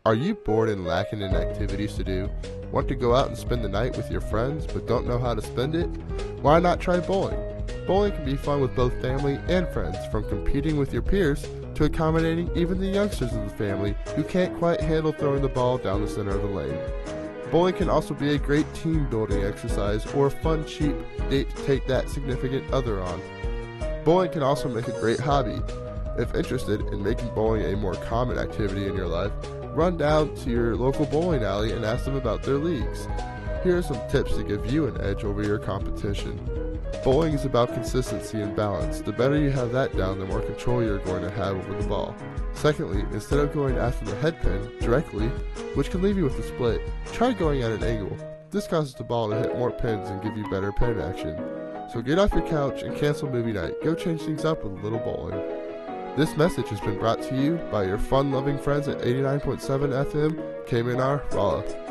Are you bored and lacking in activities to do? Want to go out and spend the night with your friends but don't know how to spend it? Why not try bowling? Bowling can be fun with both family and friends, from competing with your peers to accommodating even the youngsters of the family who can't quite handle throwing the ball down the center of the lane. Bowling can also be a great team building exercise or a fun, cheap date to take that significant other on. Bowling can also make a great hobby. If interested in making bowling a more common activity in your life, run down to your local bowling alley and ask them about their leagues. Here are some tips to give you an edge over your competition. Bowling is about consistency and balance. The better you have that down, the more control you're going to have over the ball. Secondly, instead of going after the head pin directly, which can leave you with a split, try going at an angle. This causes the ball to hit more pins and give you better pin action. So get off your couch and cancel movie night. Go change things up with a little bowling. This message has been brought to you by your fun-loving friends at 89.7 FM, KMNR, Rolla.